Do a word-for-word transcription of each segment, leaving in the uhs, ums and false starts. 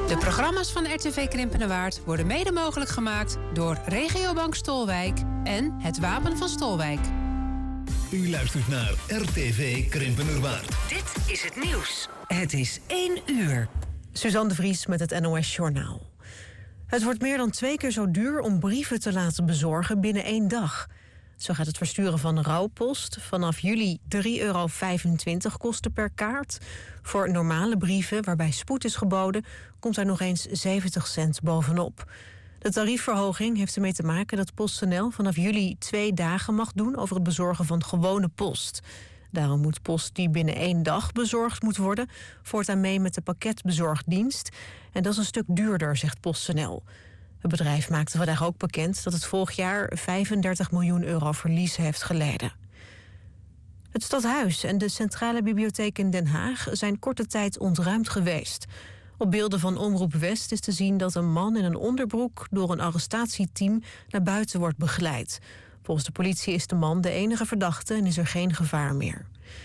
De programma's van R T V Krimpenerwaard worden mede mogelijk gemaakt door Regiobank Stolwijk en het Wapen van Stolwijk. U luistert naar R T V Krimpenerwaard. Dit is het nieuws. Het is één uur. Suzanne de Vries met het N O S Journaal. Het wordt meer dan twee keer zo duur om brieven te laten bezorgen binnen één dag. Zo gaat het versturen van rouwpost vanaf juli drie euro vijfentwintig kosten per kaart. Voor normale brieven, waarbij spoed is geboden, komt er nog eens zeventig cent bovenop. De tariefverhoging heeft ermee te maken dat PostNL vanaf juli twee dagen mag doen over het bezorgen van gewone post. Daarom moet post die binnen één dag bezorgd moet worden voortaan mee met de pakketbezorgdienst. En dat is een stuk duurder, zegt PostNL. Het bedrijf maakte vandaag ook bekend dat het vorig jaar vijfendertig miljoen euro verlies heeft geleden. Het Stadhuis en de Centrale Bibliotheek in Den Haag zijn korte tijd ontruimd geweest. Op beelden van Omroep West is te zien dat een man in een onderbroek door een arrestatieteam naar buiten wordt begeleid. Volgens de politie is de man de enige verdachte en is er geen gevaar meer.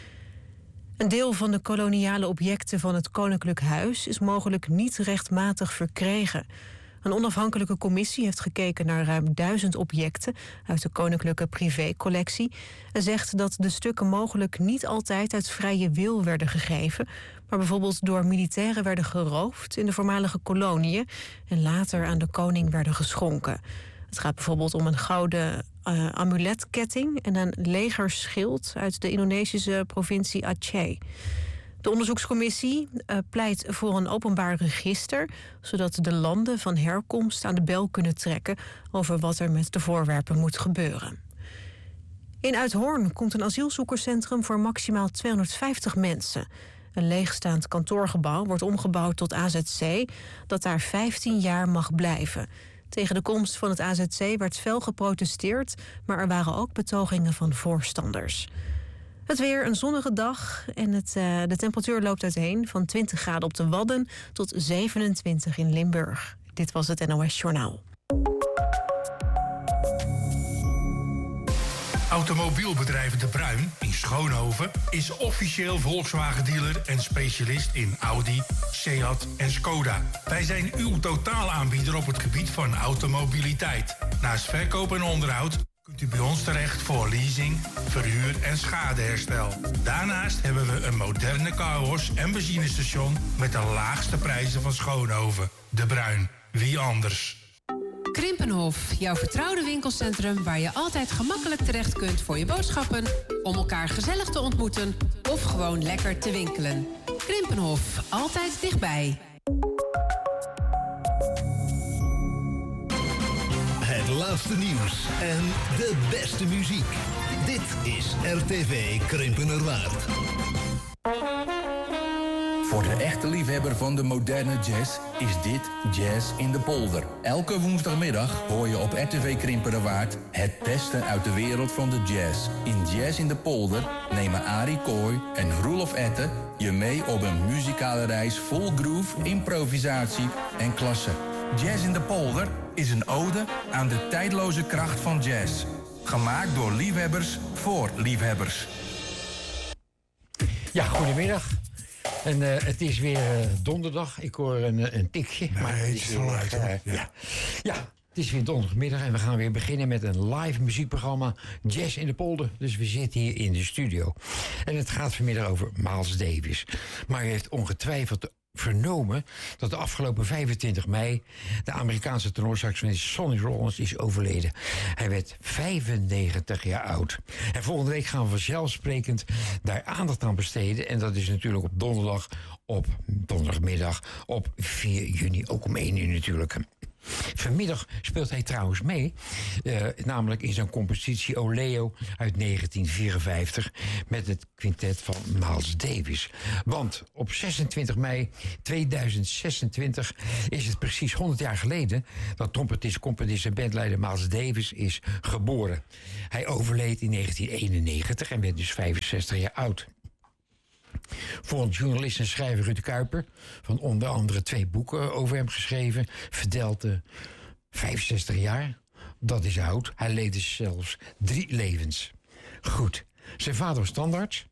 Een deel van de koloniale objecten van het Koninklijk Huis is mogelijk niet rechtmatig verkregen. Een onafhankelijke commissie heeft gekeken naar ruim duizend objecten uit de koninklijke privécollectie en zegt dat de stukken mogelijk niet altijd uit vrije wil werden gegeven, maar bijvoorbeeld door militairen werden geroofd in de voormalige koloniën en later aan de koning werden geschonken. Het gaat bijvoorbeeld om een gouden uh, amuletketting en een legerschild uit de Indonesische provincie Aceh. De onderzoekscommissie uh, pleit voor een openbaar register, zodat de landen van herkomst aan de bel kunnen trekken over wat er met de voorwerpen moet gebeuren. In Uithoorn komt een asielzoekerscentrum voor maximaal tweehonderdvijftig mensen. Een leegstaand kantoorgebouw wordt omgebouwd tot A Z C, dat daar vijftien jaar mag blijven. Tegen de komst van het A Z C werd fel geprotesteerd, maar er waren ook betogingen van voorstanders. Het weer, een zonnige dag en het, uh, de temperatuur loopt uiteen van twintig graden op de Wadden tot zevenentwintig in Limburg. Dit was het N O S Journaal. Automobielbedrijf De Bruin in Schoonhoven is officieel Volkswagen-dealer en specialist in Audi, Seat en Skoda. Wij zijn uw totaalaanbieder op het gebied van automobiliteit. Naast verkoop en onderhoud kunt u bij ons terecht voor leasing, verhuur en schadeherstel. Daarnaast hebben we een moderne carwash en benzinestation met de laagste prijzen van Schoonhoven. De Bruin, wie anders? Krimpenhof, jouw vertrouwde winkelcentrum waar je altijd gemakkelijk terecht kunt voor je boodschappen, om elkaar gezellig te ontmoeten of gewoon lekker te winkelen. Krimpenhof, altijd dichtbij. Het laatste nieuws en de beste muziek. Dit is R T V Krimpenerwaard. Voor de echte liefhebber van de moderne jazz is dit Jazz in de Polder. Elke woensdagmiddag hoor je op R T V Krimpenerwaard het beste uit de wereld van de jazz. In Jazz in de Polder nemen Arie Kooi en Roelof Etten je mee op een muzikale reis vol groove, improvisatie en klasse. Jazz in de Polder is een ode aan de tijdloze kracht van jazz. Gemaakt door liefhebbers voor liefhebbers. Ja, goedemiddag. En uh, het is weer uh, donderdag. Ik hoor een, een tikje. Nee, maar het is te luid, hoor. Uh, ja. ja, het is weer donderdagmiddag en we gaan weer beginnen met een live muziekprogramma Jazz in de Polder. Dus we zitten hier in de studio. En het gaat vanmiddag over Miles Davis. Maar u heeft ongetwijfeld vernomen dat de afgelopen vijfentwintig mei de Amerikaanse tenorsaxofonist Sonny Rollins is overleden. Hij werd vijfennegentig jaar oud. En volgende week gaan we vanzelfsprekend daar aandacht aan besteden. En dat is natuurlijk op donderdag, op donderdagmiddag, op vier juni, ook om één uur natuurlijk. Vanmiddag speelt hij trouwens mee, uh, namelijk in zijn compositie O Leo uit negentien vierenvijftig... met het quintet van Miles Davis. Want op zesentwintig mei tweeduizend zesentwintig is het precies honderd jaar geleden dat trompetist, componist en bandleider Miles Davis is geboren. Hij overleed in negentien eenennegentig en werd dus vijfenzestig jaar oud. Volgens journalist en schrijver Ruud Kuiper, van onder andere twee boeken over hem geschreven, vertelt de vijfenzestig jaar, dat is oud. Hij leefde zelfs drie levens. Goed, zijn vader was tandarts,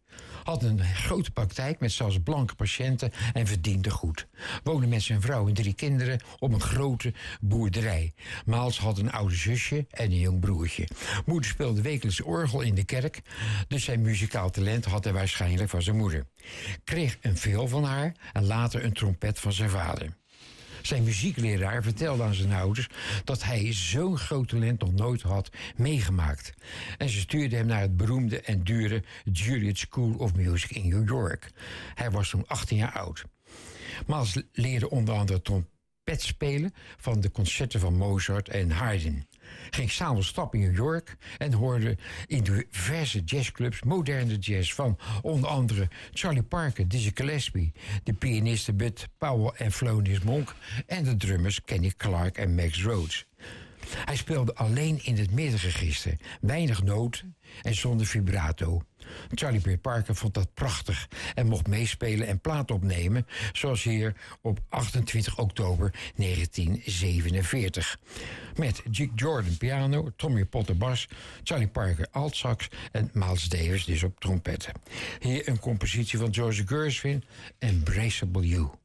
Had een grote praktijk met zelfs blanke patiënten en verdiende goed. Woonde met zijn vrouw en drie kinderen op een grote boerderij. Miles had een oude zusje en een jong broertje. Moeder speelde wekelijks orgel in de kerk, dus zijn muzikaal talent had hij waarschijnlijk van zijn moeder. Kreeg een viool van haar en later een trompet van zijn vader. Zijn muziekleraar vertelde aan zijn ouders dat hij zo'n groot talent nog nooit had meegemaakt. En ze stuurden hem naar het beroemde en dure Juilliard School of Music in New York. Hij was toen achttien jaar oud. Miles leerde onder andere trompet spelen van de concerten van Mozart en Haydn. Ging s'avonds stappen in New York en hoorde in diverse jazzclubs moderne jazz van onder andere Charlie Parker, Dizzy Gillespie, de pianisten Bud Powell en Thelonious Monk en de drummers Kenny Clarke en Max Rhodes. Hij speelde alleen in het middenregister, weinig noten en zonder vibrato. Charlie Parker vond dat prachtig en mocht meespelen en plaat opnemen, zoals hier op achtentwintig oktober negentien zevenenveertig. Met Jig Jordan piano, Tommy Potter bas, Charlie Parker altsax en Miles Davis dus op trompetten. Hier een compositie van George Gershwin, Embraceable You.